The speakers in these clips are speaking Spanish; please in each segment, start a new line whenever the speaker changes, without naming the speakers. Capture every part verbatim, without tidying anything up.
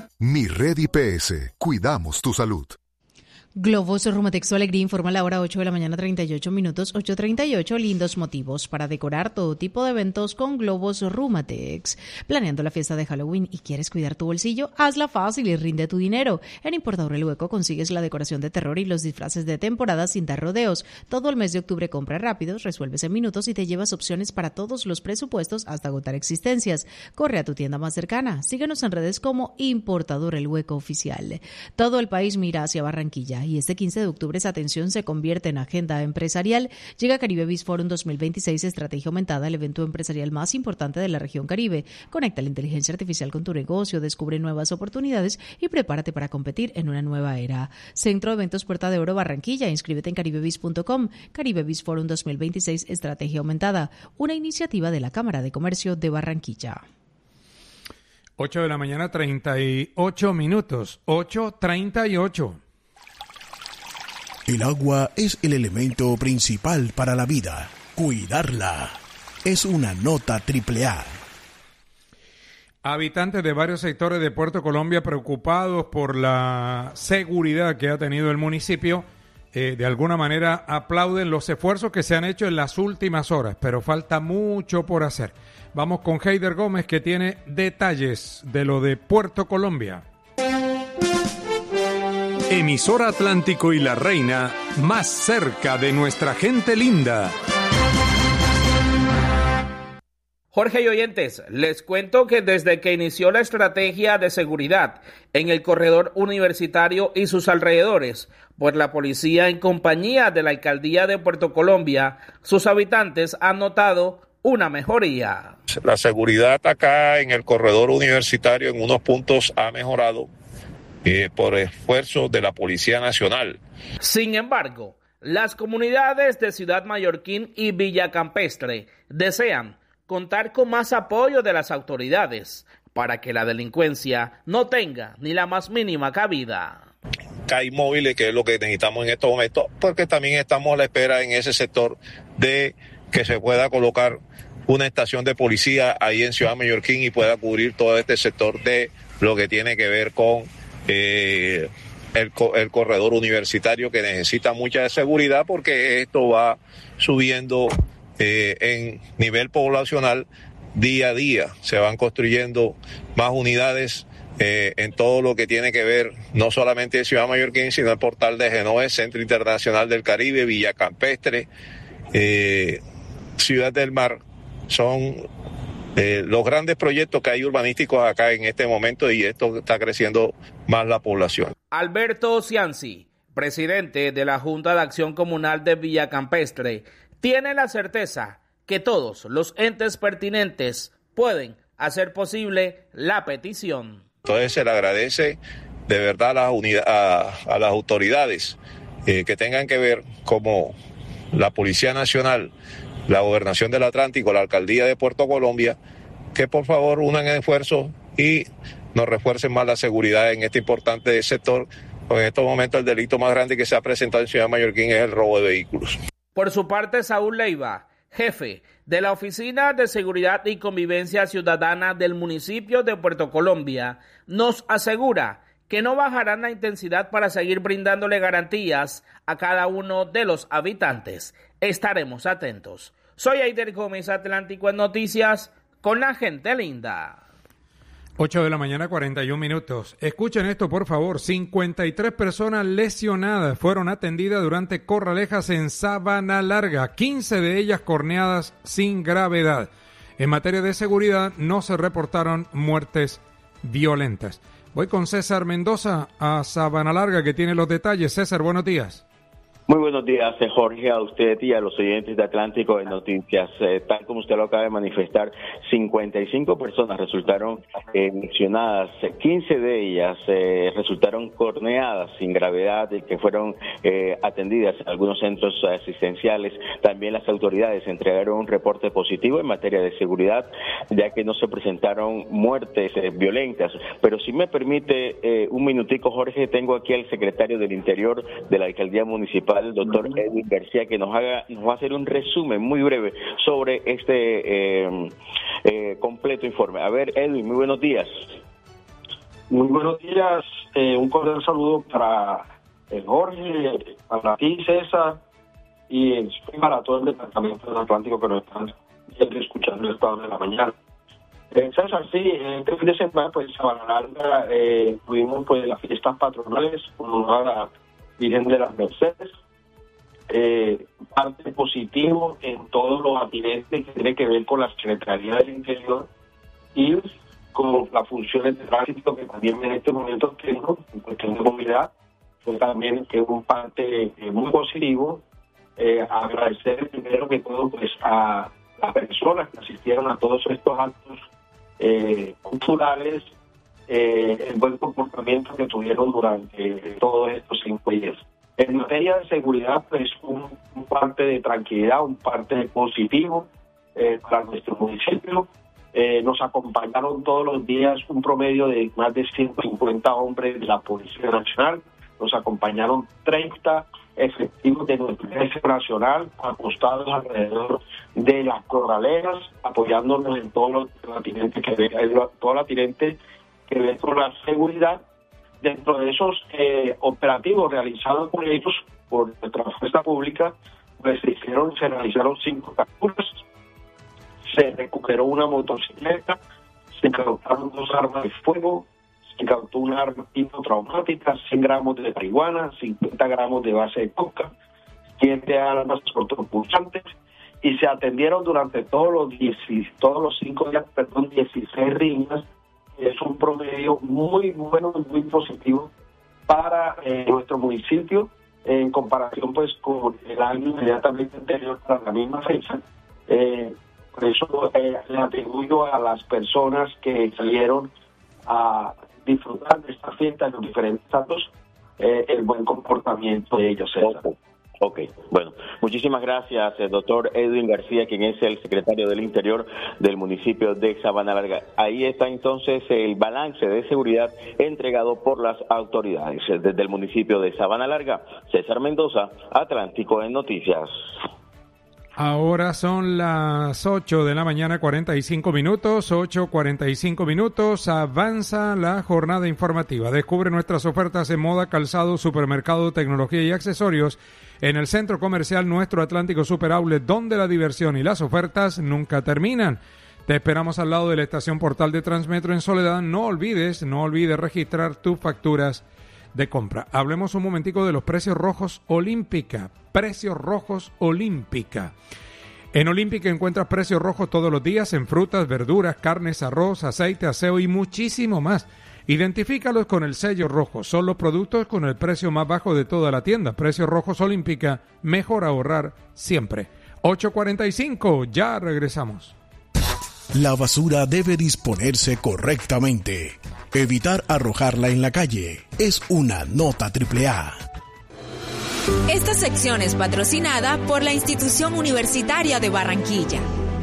Mi Red I P S. Cuidamos tu salud.
Globos Rumatex Tu Alegría informa a la hora ocho de la mañana, treinta y ocho minutos, ocho treinta y ocho. Lindos motivos para decorar todo tipo de eventos con Globos Rumatex. Planeando la fiesta de Halloween y quieres cuidar tu bolsillo, hazla fácil y rinde tu dinero. En Importador El Hueco consigues la decoración de terror y los disfraces de temporada sin dar rodeos. Todo el mes de octubre compra rápido, resuelves en minutos y te llevas opciones para todos los presupuestos hasta agotar existencias. Corre a tu tienda más cercana. Síguenos en redes como Importador El Hueco Oficial. Todo el país mira hacia Barranquilla y este quince de octubre esa atención se convierte en agenda empresarial. Llega Caribe Biz Forum dos mil veintiséis, Estrategia Aumentada, el evento empresarial más importante de la región Caribe. Conecta la inteligencia artificial con tu negocio, descubre nuevas oportunidades y prepárate para competir en una nueva era. Centro de Eventos Puerta de Oro Barranquilla, inscríbete en caribebiz punto com. Caribe Biz Forum dos mil veintiséis, Estrategia Aumentada, una iniciativa de la Cámara de Comercio de Barranquilla.
ocho de la mañana, treinta y ocho minutos. ocho treinta y ocho.
El agua es el elemento principal para la vida. Cuidarla es una nota triple A.
Habitantes de varios sectores de Puerto Colombia preocupados por la seguridad que ha tenido el municipio, eh, de alguna manera aplauden los esfuerzos que se han hecho en las últimas horas, pero falta mucho por hacer. Vamos con Heider Gómez, que tiene detalles de lo de Puerto Colombia.
Emisora Atlántico y La Reina, más cerca de nuestra gente linda.
Jorge y oyentes, les cuento que desde que inició la estrategia de seguridad en el corredor universitario y sus alrededores, por la policía en compañía de la alcaldía de Puerto Colombia, sus habitantes han notado una mejoría.
La seguridad acá en el corredor universitario en unos puntos ha mejorado eh, por esfuerzo de la Policía Nacional.
Sin embargo, las comunidades de Ciudad Mallorquín y Villa Campestre desean contar con más apoyo de las autoridades para que la delincuencia no tenga ni la más mínima cabida.
Hay móviles, que es lo que necesitamos en estos momentos, porque también estamos a la espera en ese sector de que se pueda colocar una estación de policía ahí en Ciudad Mallorquín y pueda cubrir todo este sector de lo que tiene que ver con eh, el, el corredor universitario, que necesita mucha seguridad porque esto va subiendo eh, en nivel poblacional día a día. Se van construyendo más unidades eh, en todo lo que tiene que ver no solamente Ciudad Mallorquín, sino el Portal de Génova, Centro Internacional del Caribe, Villa Campestre, eh, Ciudad del Mar. Son eh, los grandes proyectos que hay urbanísticos acá en este momento, y esto está creciendo más la población.
Alberto Cianci, presidente de la Junta de Acción Comunal de Villa Campestre, tiene la certeza que todos los entes pertinentes pueden hacer posible la petición.
Entonces se le agradece de verdad a las, unidad, a, a las autoridades eh, que tengan que ver, como la Policía Nacional, la Gobernación del Atlántico, la Alcaldía de Puerto Colombia, que por favor unan esfuerzos y nos refuercen más la seguridad en este importante sector. En estos momentos el delito más grande que se ha presentado en Ciudad Mallorquín es el robo de vehículos.
Por su parte, Saúl Leiva, jefe de la Oficina de Seguridad y Convivencia Ciudadana del municipio de Puerto Colombia, nos asegura que no bajarán la intensidad para seguir brindándole garantías a cada uno de los habitantes. Estaremos atentos. Soy Heider Gómez, Atlántico en Noticias, con la gente linda.
ocho de la mañana, cuarenta y un minutos. Escuchen esto, por favor. cincuenta y tres personas lesionadas fueron atendidas durante corralejas en Sabana Larga, quince de ellas corneadas sin gravedad. En materia de seguridad, no se reportaron muertes violentas. Voy con César Mendoza a Sabana Larga, que tiene los detalles. César, buenos días.
Muy buenos días, Jorge, a usted y a los oyentes de Atlántico en Noticias. Eh, tal como usted lo acaba de manifestar, cincuenta y cinco personas resultaron eh, lesionadas, quince de ellas eh, resultaron corneadas sin gravedad y que fueron eh, atendidas en algunos centros asistenciales. También las autoridades entregaron un reporte positivo en materia de seguridad, ya que no se presentaron muertes eh, violentas. Pero si me permite eh, un minutico, Jorge, tengo aquí al secretario del Interior de la Alcaldía Municipal, el doctor Edwin García, que nos haga nos va a hacer un resumen muy breve sobre este eh, eh, completo informe. A ver, Edwin, muy buenos días.
Muy buenos días, eh, un cordial saludo para el Jorge, para ti, César, y para todo el departamento del Atlántico que nos están escuchando a esta hora de la mañana. Eh, César, sí, este fin de semana, pues, en Sabana Larga, eh, tuvimos pues las fiestas patronales, como la Virgen de las Mercedes, eh, parte positivo en todos los atinentes que tiene que ver con la Secretaría del Interior y con las funciones de tránsito que también en este momento tengo en cuestión de movilidad, pues también es un parte eh, muy positivo. Eh, agradecer primero que todo pues a las personas que asistieron a todos estos actos eh, culturales, eh, el buen comportamiento que tuvieron durante todos estos cinco días. En materia de seguridad, pues un, un parte de tranquilidad, un parte de positivo eh, para nuestro municipio. Eh, nos acompañaron todos los días un promedio de más de ciento cincuenta hombres de la Policía Nacional, nos acompañaron treinta efectivos de nuestro Ejército Nacional, apostados alrededor de las corraleras, apoyándonos en todo lo atinente que ve, todo lo atinente que ve con la seguridad. Dentro de esos eh, operativos realizados por ellos, por nuestra fuerza pública, pues se hicieron, se realizaron cinco capturas, se recuperó una motocicleta, se incautaron dos armas de fuego, se incautó una arma traumática, cien gramos de marihuana, cincuenta gramos de base de coca, siete armas cortopulsantes, y se atendieron durante todos los diez, todos los cinco días, perdón, dieciséis riñas. Es un promedio muy bueno, muy positivo para eh, nuestro municipio en comparación pues con el año inmediatamente anterior para la misma fecha. Eh, por eso eh, le atribuyo a las personas que salieron a disfrutar de esta fiesta en los diferentes actos eh, el buen comportamiento de ellos, César.
Okay. Ok, bueno, muchísimas gracias, el doctor Edwin García, quien es el secretario del Interior del municipio de Sabana Larga. Ahí está entonces el balance de seguridad entregado por las autoridades. Desde el municipio de Sabana Larga, César Mendoza, Atlántico en Noticias.
Ahora son las ocho de la mañana, cuarenta y cinco minutos, ocho cuarenta y cinco minutos, avanza la jornada informativa. Descubre nuestras ofertas en moda, calzado, supermercado, tecnología y accesorios en el Centro Comercial Nuestro Atlántico Super Outlet, donde la diversión y las ofertas nunca terminan. Te esperamos al lado de la estación Portal de Transmetro en Soledad. No olvides, no olvides registrar tus facturas de compra. Hablemos un momentico de los precios rojos Olímpica. Precios rojos Olímpica. En Olímpica encuentras precios rojos todos los días en frutas, verduras, carnes, arroz, aceite, aseo y muchísimo más. Identifícalos con el sello rojo. Son los productos con el precio más bajo de toda la tienda. Precios rojos Olímpica. Mejor ahorrar siempre. ocho cuarenta y cinco. Ya regresamos.
La basura debe disponerse correctamente. Evitar arrojarla en la calle es una nota triple A.
Esta sección es patrocinada por la Institución Universitaria de Barranquilla.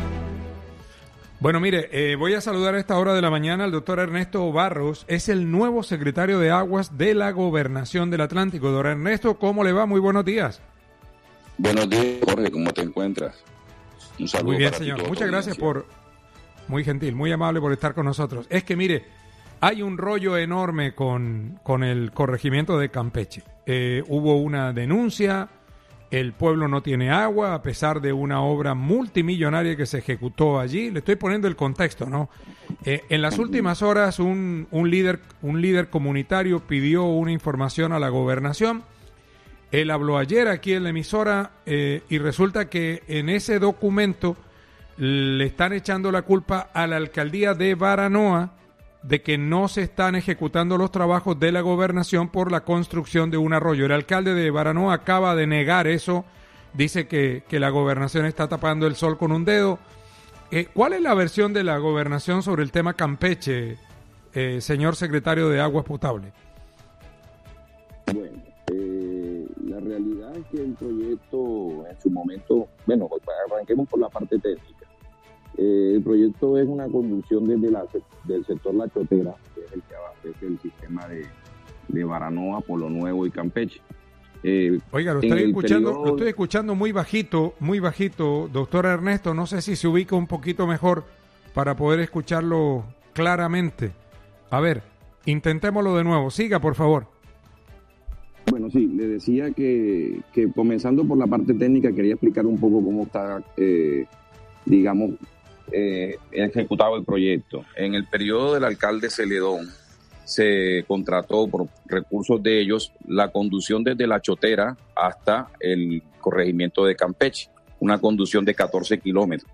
Bueno, mire, eh, voy a saludar a esta hora de la mañana al doctor Ernesto Barros. Es el nuevo secretario de Aguas de la Gobernación del Atlántico. Doctor Ernesto, ¿cómo le va? Muy buenos días.
Buenos días, Jorge. ¿Cómo te encuentras? Un saludo.
Muy bien,
para
señor.
ti,
Muchas gracias por... Muy gentil, muy amable por estar con nosotros. Es que, mire, hay un rollo enorme con, con el corregimiento de Campeche. Eh, hubo una denuncia, el pueblo no tiene agua, a pesar de una obra multimillonaria que se ejecutó allí. Le estoy poniendo el contexto, ¿no? Eh, en las últimas horas, un, un, líder, un líder comunitario pidió una información a la gobernación. Él habló ayer aquí en la emisora eh, y resulta que en ese documento le están echando la culpa a la alcaldía de Baranoa de que no se están ejecutando los trabajos de la gobernación por la construcción de un arroyo. El alcalde de Baranoa acaba de negar eso, dice que, que la gobernación está tapando el sol con un dedo. Eh, ¿Cuál es la versión de la gobernación sobre el tema Campeche, eh, señor secretario de Aguas Potables?
Bueno, eh, la realidad es que el proyecto en su momento, bueno, arranquemos por la parte técnica. Eh, el proyecto es una conducción desde la, del sector La Chotera, que es el que abastece el sistema de, de Baranoa, Polo Nuevo y Campeche. Eh,
Oiga, lo estoy escuchando,
periodo...
lo estoy escuchando muy bajito, muy bajito, doctor Ernesto. No sé si se ubica un poquito mejor para poder escucharlo claramente. A ver. Intentémoslo de nuevo. Siga, por favor.
Bueno, sí, le decía que, que comenzando por la parte técnica, quería explicar un poco cómo está, eh, digamos, eh, ejecutado el proyecto. En el periodo del alcalde Celedón, se contrató por recursos de ellos la conducción desde La Chotera hasta el corregimiento de Campeche, una conducción de catorce kilómetros.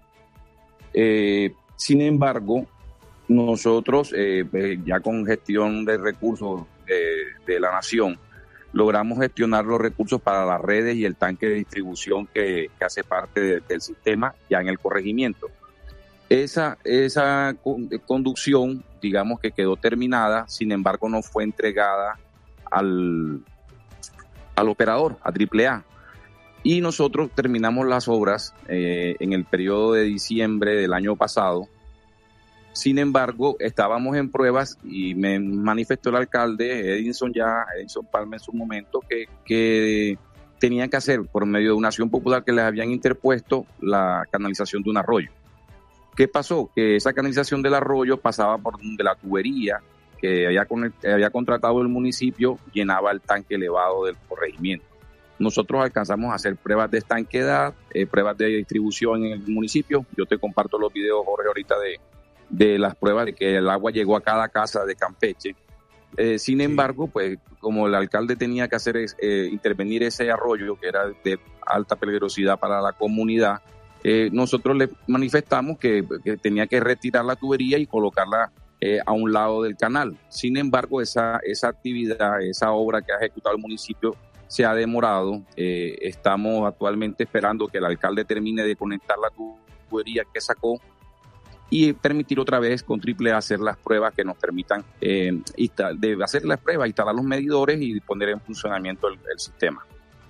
Eh, sin embargo, nosotros, eh, ya con gestión de recursos de, de la nación, logramos gestionar los recursos para las redes y el tanque de distribución que, que hace parte de, del sistema ya en el corregimiento. Esa, esa conducción, digamos que quedó terminada, sin embargo no fue entregada al, al operador, a Triple A. Y nosotros terminamos las obras eh, en el periodo de diciembre del año pasado. Sin embargo, estábamos en pruebas y me manifestó el alcalde Edinson ya, Edinson Palma en su momento, que, que tenían que hacer por medio de una acción popular que les habían interpuesto la canalización de un arroyo. ¿Qué pasó? Que esa canalización del arroyo pasaba por donde la tubería que había, con, que había contratado el municipio llenaba el tanque elevado del corregimiento. Nosotros alcanzamos a hacer pruebas de estanquedad, eh, pruebas de distribución en el municipio. Yo te comparto los videos, Jorge, ahorita de, de las pruebas de que el agua llegó a cada casa de Campeche. Eh, sin embargo, pues como el alcalde tenía que hacer eh, intervenir ese arroyo que era de alta peligrosidad para la comunidad, Eh, nosotros le manifestamos que, que tenía que retirar la tubería y colocarla eh, a un lado del canal. Sin embargo, esa, esa actividad, esa obra que ha ejecutado el municipio se ha demorado. Eh, estamos actualmente esperando que el alcalde termine de conectar la tubería que sacó y permitir otra vez con Triple A hacer las pruebas que nos permitan eh, de hacer las pruebas, instalar los medidores y poner en funcionamiento el, el sistema.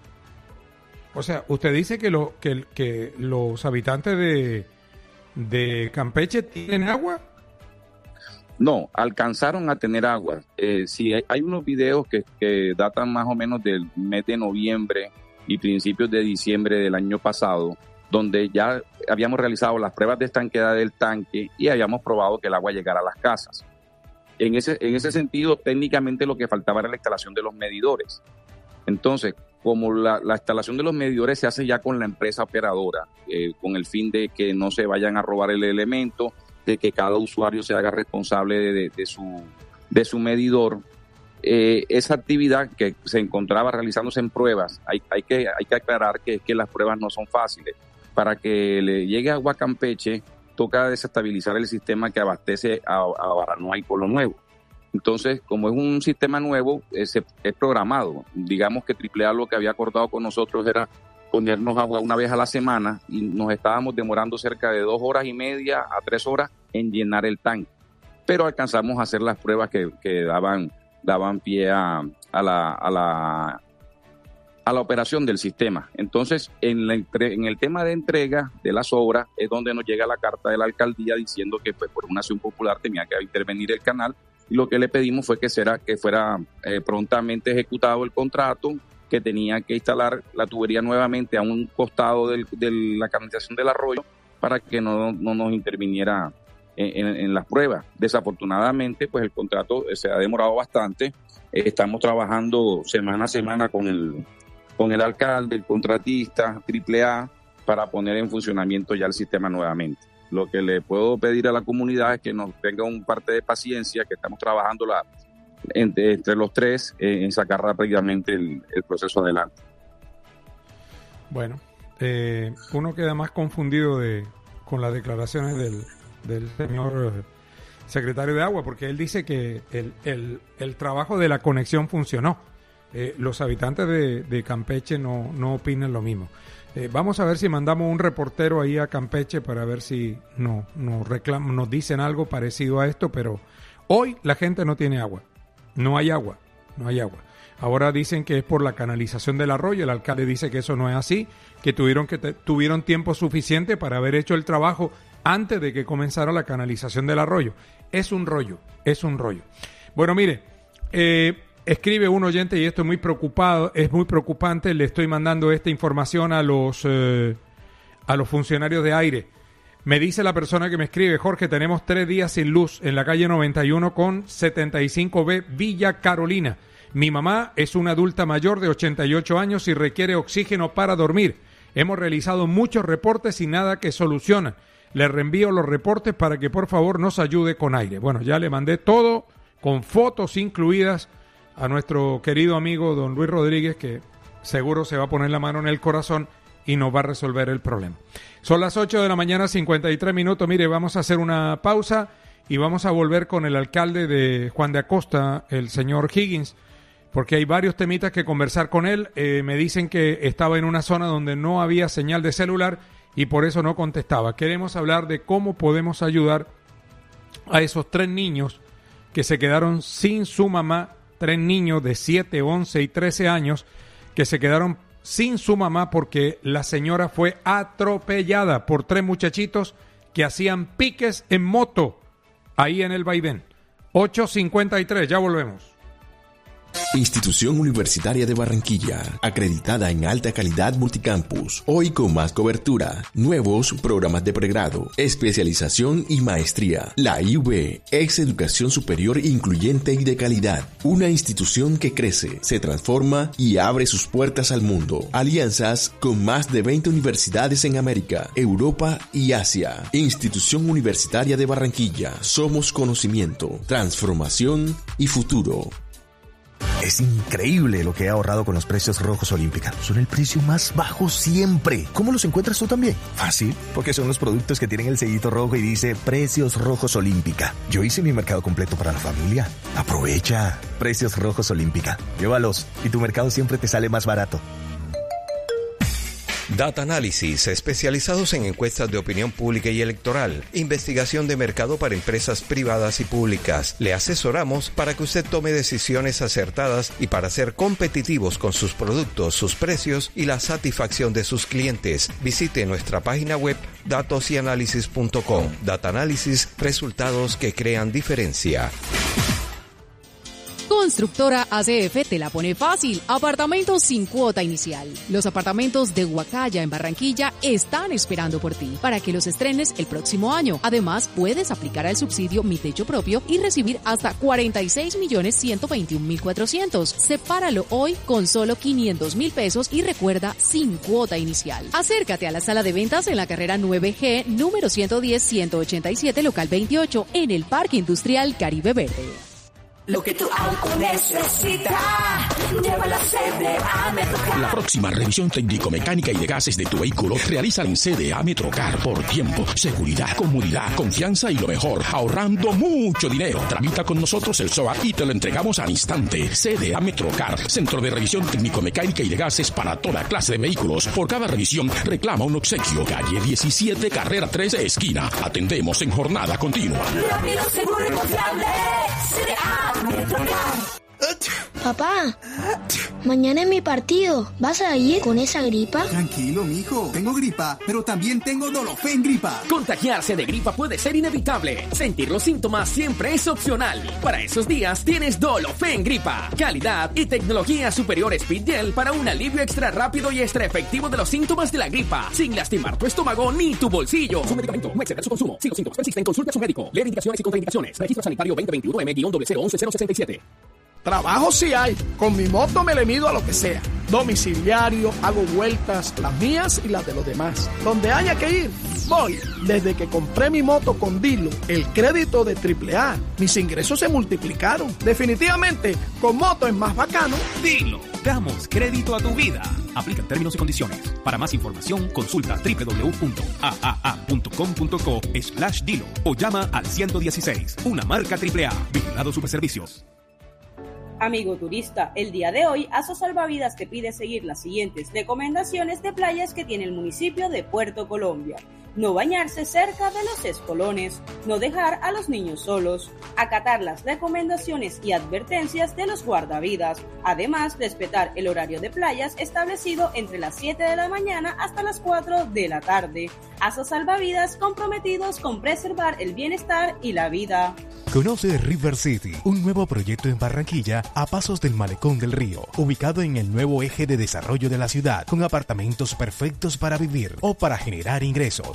O sea, usted dice que, lo, que, que los habitantes de, de Campeche tienen agua.
No, alcanzaron a tener agua. Eh, sí, hay, hay unos videos que, que datan más o menos del mes de noviembre y principios de diciembre del año pasado, donde ya habíamos realizado las pruebas de estanqueidad del tanque y habíamos probado que el agua llegara a las casas. En ese, en ese sentido, técnicamente lo que faltaba era la instalación de los medidores. Entonces, como la, la instalación de los medidores se hace ya con la empresa operadora, eh, con el fin de que no se vayan a robar el elemento, de que cada usuario se haga responsable de, de, de, su, de su medidor, eh, esa actividad que se encontraba realizándose en pruebas, hay, hay, que, hay que aclarar que, que las pruebas no son fáciles. Para que le llegue agua a Campeche, toca desestabilizar el sistema que abastece a, a Baranoa y Pueblo Nuevo. Entonces, como es un sistema nuevo, es, es programado. Digamos que Triple A lo que había acordado con nosotros era ponernos agua una vez a la semana y nos estábamos demorando cerca de dos horas y media a tres horas en llenar el tanque. Pero alcanzamos a hacer las pruebas que, que daban, daban pie a, a, la, a, la, a la operación del sistema. Entonces, en, la, en el tema de entrega de las obras es donde nos llega la carta de la alcaldía diciendo que pues, por una acción popular tenía que intervenir el canal. Y lo que le pedimos fue que, será, que fuera eh, prontamente ejecutado el contrato, que tenía que instalar la tubería nuevamente a un costado del, de la canalización del arroyo para que no, no nos interviniera en, en, en las pruebas. Desafortunadamente, pues el contrato se ha demorado bastante. Eh, estamos trabajando semana a semana con el, con el alcalde, el contratista, Triple A, para poner en funcionamiento ya el sistema nuevamente. Lo que le puedo pedir a la comunidad es que nos tenga un parte de paciencia, que estamos trabajando la, entre, entre los tres eh, en sacar rápidamente el, el proceso adelante.
Bueno, eh, uno queda más confundido de, con las declaraciones del, del señor secretario de Agua, porque él dice que el, el, el trabajo de la conexión funcionó. Eh, los habitantes de, de Campeche no, no opinan lo mismo. Eh, vamos a ver si mandamos un reportero ahí a Campeche para ver si no, no reclam- nos dicen algo parecido a esto, pero hoy la gente no tiene agua, no hay agua, no hay agua. Ahora dicen que es por la canalización del arroyo, el alcalde dice que eso no es así, que tuvieron, que te- tuvieron tiempo suficiente para haber hecho el trabajo antes de que comenzara la canalización del arroyo. Es un rollo, es un rollo. Bueno, mire, eh... escribe un oyente y esto es muy preocupado, es muy preocupante. Le estoy mandando esta información a los eh, a los funcionarios de aire. Me dice la persona que me escribe, Jorge, tenemos tres días sin luz en la calle noventa y uno con setenta y cinco B, Villa Carolina. Mi mamá es una adulta mayor de ochenta y ocho años y requiere oxígeno para dormir. Hemos realizado muchos reportes y nada que soluciona. Le reenvío los reportes para que por favor nos ayude con aire. Bueno, ya le mandé todo con fotos incluidas a nuestro querido amigo don Luis Rodríguez, que seguro se va a poner la mano en el corazón y nos va a resolver el problema. Son las ocho de la mañana, cincuenta y tres minutos. Mire, vamos a hacer una pausa y vamos a volver con el alcalde de Juan de Acosta, el señor Higgins, porque hay varios temitas que conversar con él. Eh, me dicen que estaba en una zona donde no había señal de celular y por eso no contestaba. Queremos hablar de cómo podemos ayudar a esos tres niños que se quedaron sin su mamá, tres niños de siete, once y trece años que se quedaron sin su mamá porque la señora fue atropellada por tres muchachitos que hacían piques en moto ahí en el vaivén. ocho cincuenta y tres, ya volvemos.
Institución Universitaria de Barranquilla, acreditada en alta calidad multicampus, hoy con más cobertura, nuevos programas de pregrado, especialización y maestría. La I U B es educación superior incluyente y de calidad, una institución que crece, se transforma y abre sus puertas al mundo. Alianzas con más de veinte universidades en América, Europa y Asia. Institución Universitaria de Barranquilla, somos conocimiento, transformación y futuro.
Es increíble lo que he ahorrado con los precios rojos Olímpica. Son el precio más bajo siempre. ¿Cómo los encuentras tú también? Fácil, porque son los productos que tienen el sellito rojo y dice Precios Rojos Olímpica. Yo hice mi mercado completo para la familia. Aprovecha. Precios Rojos Olímpica. Llévalos y tu mercado siempre te sale más barato.
Data Analysis, especializados en encuestas de opinión pública y electoral, investigación de mercado para empresas privadas y públicas. Le asesoramos para que usted tome decisiones acertadas y para ser competitivos con sus productos, sus precios y la satisfacción de sus clientes. Visite nuestra página web datos y análisis punto com. Data Analysis, resultados que crean diferencia.
Constructora A C F te la pone fácil. Apartamentos sin cuota inicial. Los apartamentos de Huacaya en Barranquilla están esperando por ti para que los estrenes el próximo año. Además, puedes aplicar al subsidio Mi Techo Propio y recibir hasta cuarenta y seis millones ciento veintiún mil cuatrocientos. Sepáralo hoy con solo quinientos mil pesos y recuerda, sin cuota inicial. Acércate a la sala de ventas en la carrera nueve G, número ciento diez, ciento ochenta y siete, local veintiocho, en el Parque Industrial Caribe Verde.
Lo que tu auto necesita, llévalo a C D A Metrocar.
La próxima revisión técnico-mecánica y de gases de tu vehículo realiza en C D A Metrocar por tiempo, seguridad, comodidad, confianza y lo mejor, ahorrando mucho dinero. Tramita con nosotros el S O A y te lo entregamos al instante. C D A Metrocar, centro de revisión técnico-mecánica y de gases para toda clase de vehículos. Por cada revisión reclama un obsequio. Calle diecisiete, carrera trece, esquina. Atendemos en jornada continua.
Rápido, seguro y confiable. C D A.
Papá, mañana es mi partido. ¿Vas a ir con esa gripa?
Tranquilo, mijo. Tengo gripa, pero también tengo Dolofen gripa.
Contagiarse de gripa puede ser inevitable. Sentir los síntomas siempre es opcional. Para esos días tienes Dolofen gripa. Calidad y tecnología superior Speed Gel para un alivio extra rápido y extra efectivo de los síntomas de la gripa, sin lastimar tu estómago ni tu bolsillo. Su medicamento, no exceder su consumo. Si los síntomas persisten, consulte a su médico. Leer indicaciones y contraindicaciones. Registro sanitario veinte veintiuno M cero cero once cero sesenta y siete.
Trabajo sí hay, con mi moto me le mido a lo que sea. Domiciliario, hago vueltas, las mías y las de los demás. Donde haya que ir, voy. Desde que compré mi moto con Dilo, el crédito de triple A, mis ingresos se multiplicaron. Definitivamente, con moto es más bacano.
Dilo, damos crédito a tu vida. Aplican términos y condiciones. Para más información, consulta doble u doble u doble u punto a a a punto com punto co slash Dilo o llama al ciento dieciséis, una marca triple A, vigilado Superservicios.
Amigo turista, el día de hoy Aso Salvavidas te pide seguir las siguientes recomendaciones de playas que tiene el municipio de Puerto Colombia. No bañarse cerca de los espolones, no dejar a los niños solos, acatar las recomendaciones y advertencias de los guardavidas, además respetar el horario de playas establecido entre las siete de la mañana hasta las cuatro de la tarde. Aso Salvavidas, comprometidos con preservar el bienestar y la vida.
Conoce River City, un nuevo proyecto en Barranquilla a pasos del Malecón del Río, ubicado en el nuevo eje de desarrollo de la ciudad, con apartamentos perfectos para vivir o para generar ingresos.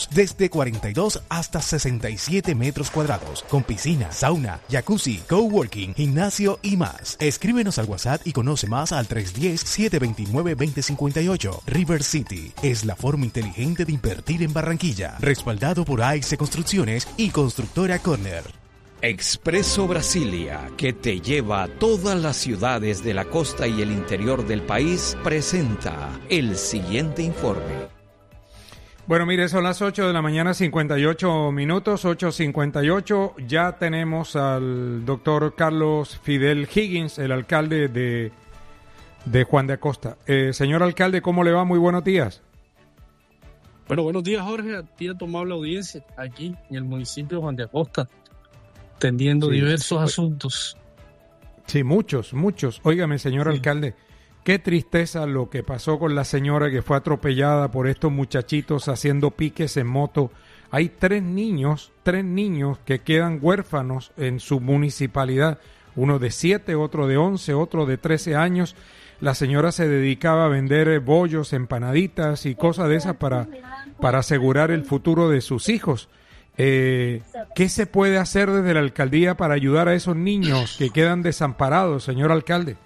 cuadrados, desde cuarenta y dos hasta sesenta y siete metros cuadrados, con piscina, sauna, jacuzzi, coworking, gimnasio y más. Escríbenos al WhatsApp y conoce más al tres uno cero, siete dos nueve, dos cero cinco ocho. River City es la forma inteligente de invertir en Barranquilla. Respaldado por A X Construcciones y Constructora Corner.
Expreso Brasilia, que te lleva a todas las ciudades de la costa y el interior del país, presenta el siguiente informe.
Bueno, mire, son las ocho de la mañana, cincuenta y ocho minutos, ocho cincuenta y ocho. Ya tenemos al doctor Carlos Fidel Higgins, el alcalde de, de Juan de Acosta. Eh, señor alcalde, ¿cómo le va? Muy buenos días.
Bueno, buenos días, Jorge. A ti, a tu amable audiencia, aquí en el municipio de Juan de Acosta, atendiendo sí, diversos sí. asuntos.
Sí, muchos, muchos. Óigame, señor sí. alcalde, qué tristeza lo que pasó con la señora que fue atropellada por estos muchachitos haciendo piques en moto. Hay tres niños, tres niños que quedan huérfanos en su municipalidad. Uno de siete, otro de once, otro de trece años. La señora se dedicaba a vender bollos, empanaditas y cosas de esas para, para asegurar el futuro de sus hijos. Eh, ¿Qué se puede hacer desde la alcaldía para ayudar a esos niños que quedan desamparados, señor alcalde?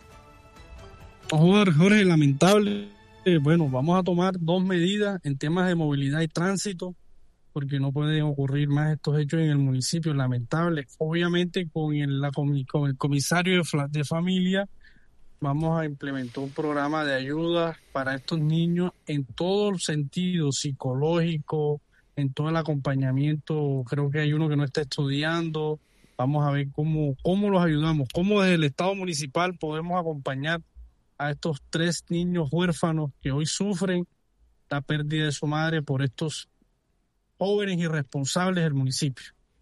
Jorge, Jorge, lamentable. Eh, bueno, vamos a tomar dos medidas en temas de movilidad y tránsito, porque no pueden ocurrir más estos hechos en el municipio, lamentable. Obviamente con el, la, con el comisario de, de familia vamos a implementar un programa de ayuda para estos niños en todo el sentido psicológico, en todo el acompañamiento. Creo que hay uno que no está estudiando. Vamos a ver cómo, cómo los ayudamos, cómo desde el Estado municipal podemos acompañar a estos tres niños huérfanos que hoy sufren la pérdida de su madre por estos jóvenes irresponsables del municipio.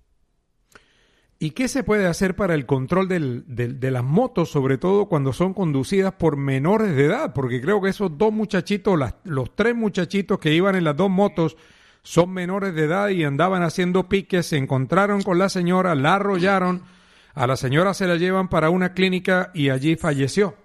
¿Y qué se puede hacer para el control del, del, de las motos, sobre todo cuando son conducidas por menores de edad? Porque creo que esos dos muchachitos, las, los tres muchachitos que iban en las dos motos, son menores de edad y andaban haciendo piques, se encontraron con la señora, la arrollaron, a la señora se la llevan para una clínica y allí falleció.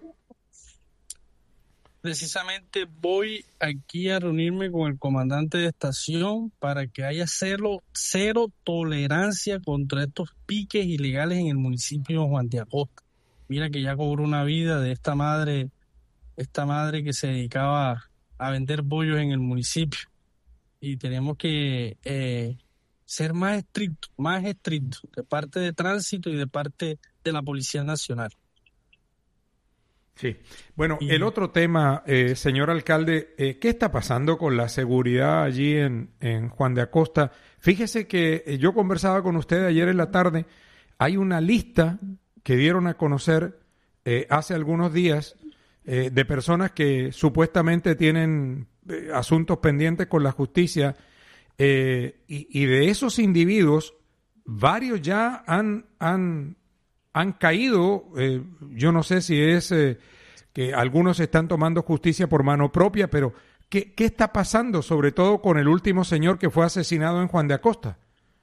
Precisamente voy aquí a reunirme con el comandante de estación para que haya cero, cero tolerancia contra estos piques ilegales en el municipio de Juan de Acosta. Mira que ya cobró una vida de esta madre, esta madre que se dedicaba a vender bollos en el municipio. Y tenemos que eh, ser más estrictos, más estrictos de parte de tránsito y de parte de la Policía Nacional.
Sí. Bueno, y el otro tema, eh, señor alcalde, eh, ¿qué está pasando con la seguridad allí en, en Juan de Acosta? Fíjese que eh, yo conversaba con usted ayer en la tarde, hay una lista que dieron a conocer eh, hace algunos días eh, de personas que supuestamente tienen eh, asuntos pendientes con la justicia eh, y, y de esos individuos, varios ya han... han han caído, eh, yo no sé si es eh, que algunos están tomando justicia por mano propia, pero ¿qué, qué está pasando, sobre todo con el último señor que fue asesinado en Juan de Acosta?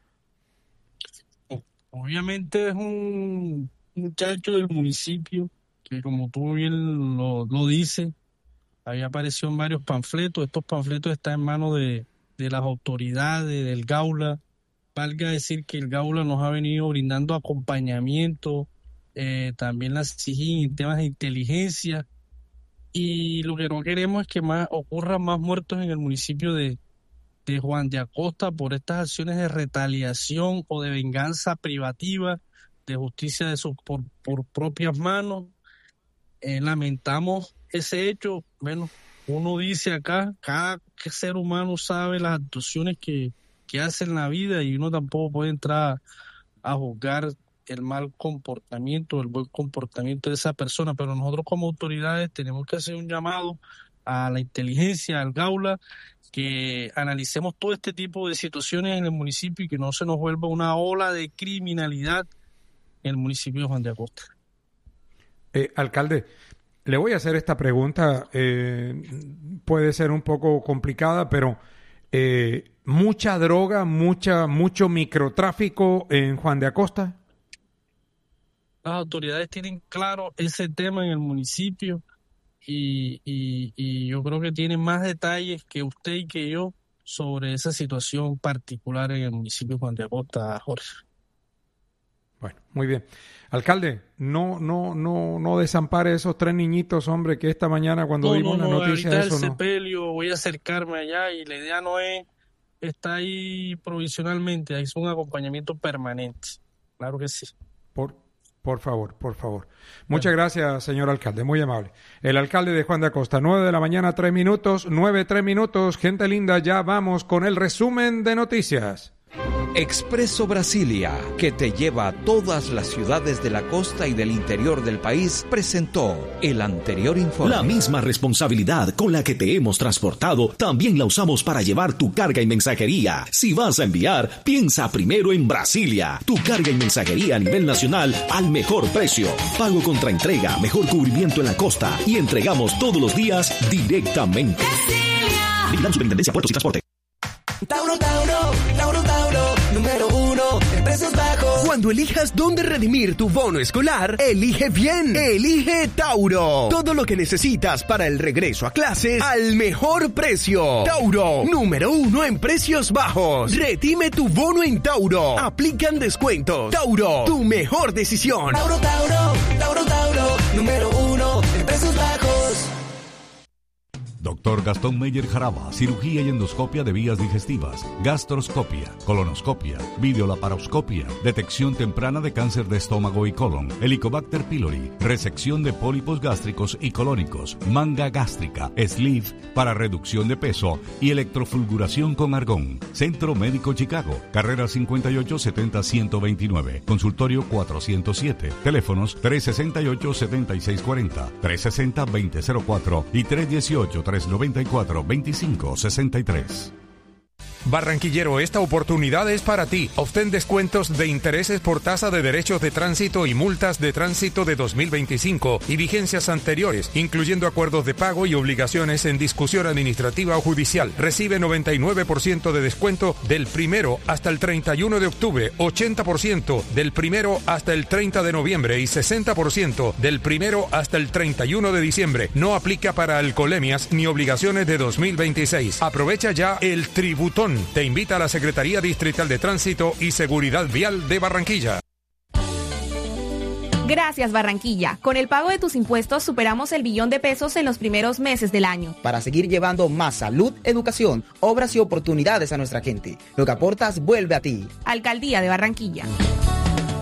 Obviamente es un muchacho del municipio que, como tú bien lo, lo dices, había aparecido en varios panfletos. Estos panfletos están en manos de, de las autoridades, del Gaula. Valga decir que el Gaula nos ha venido brindando acompañamiento, eh, también la C I G I N en temas de inteligencia, y lo que no queremos es que más ocurran más muertos en el municipio de, de Juan de Acosta por estas acciones de retaliación o de venganza privativa, de justicia de sus por, por propias manos. Eh, lamentamos ese hecho. Bueno, uno dice acá, cada ser humano sabe las actuaciones que que hace en la vida y uno tampoco puede entrar a juzgar el mal comportamiento, el buen comportamiento de esa persona, pero nosotros como autoridades tenemos que hacer un llamado a la inteligencia, al Gaula, que analicemos todo este tipo de situaciones en el municipio y que no se nos vuelva una ola de criminalidad en el municipio de Juan de Acosta.
Eh, alcalde, le voy a hacer esta pregunta, eh, puede ser un poco complicada, pero eh, ¿mucha droga, mucha, mucho microtráfico en Juan de Acosta?
Las autoridades tienen claro ese tema en el municipio y, y, y yo creo que tienen más detalles que usted y que yo sobre esa situación particular en el municipio de Juan de Acosta, Jorge.
Bueno, muy bien. Alcalde, no no no no desampare esos tres niñitos, hombre, que esta mañana cuando
no,
vimos
no,
la
no,
noticia
ahorita
de eso,
el
no.
sepelio, voy a acercarme allá y la idea no es estar ahí provisionalmente, es un acompañamiento permanente. Claro que sí.
Por Por favor, por favor. Muchas gracias, señor alcalde, muy amable. El alcalde de Juan de Acosta, nueve de la mañana, tres minutos, nueve, tres minutos. Gente linda, ya vamos con el resumen de noticias.
Expreso Brasilia, que te lleva a todas las ciudades de la costa y del interior del país, presentó el anterior informe.
La misma responsabilidad con la que te hemos transportado, también la usamos para llevar tu carga y mensajería. Si vas a enviar, piensa primero en Brasilia. Tu carga y mensajería a nivel nacional al mejor precio. Pago contra entrega, mejor cubrimiento en la costa y entregamos todos los días directamente. Brasilia. Vigilando Superintendencia Puertos y Transporte.
Tauro, Tauro, Tauro, Tauro, número uno en precios bajos.
Cuando elijas dónde redimir tu bono escolar, elige bien. Elige Tauro. Todo lo que necesitas para el regreso a clases al mejor precio. Tauro, número uno en precios bajos. Redime tu bono en Tauro. Aplican descuentos. Tauro, tu mejor decisión.
Tauro, Tauro, Tauro, Tauro, número uno en precios bajos.
Doctor Gastón Meyer Jaraba, cirugía y endoscopia de vías digestivas, gastroscopia, colonoscopia, videolaparoscopia, detección temprana de cáncer de estómago y colon, Helicobacter pylori, resección de pólipos gástricos y colónicos, manga gástrica, sleeve para reducción de peso y electrofulguración con argón. Centro Médico Chicago, carrera cincuenta y ocho setenta ciento veintinueve, consultorio cuatrocientos siete, teléfonos tres sesenta y ocho setenta y seis cuarenta, tres sesenta veinte cero cuatro y tres dieciocho tres noventa y cuatro veinticinco sesenta y tres.
Barranquillero, esta oportunidad es para ti. Obtén descuentos de intereses por tasa de derechos de tránsito y multas de tránsito de dos mil veinticinco y vigencias anteriores, incluyendo acuerdos de pago y obligaciones en discusión administrativa o judicial. Recibe noventa y nueve por ciento de descuento del primero hasta el treinta y uno de octubre, ochenta por ciento del primero hasta el treinta de noviembre y sesenta por ciento del primero hasta el treinta y uno de diciembre. No aplica para alcoholemias ni obligaciones de dos mil veintiséis. Aprovecha ya el tributón. Te invita a la Secretaría Distrital de Tránsito y Seguridad Vial de Barranquilla.
Gracias, Barranquilla. Con el pago de tus impuestos superamos el billón de pesos en los primeros meses del año.
Para seguir llevando más salud, educación, obras y oportunidades a nuestra gente. Lo que aportas vuelve a ti.
Alcaldía de Barranquilla.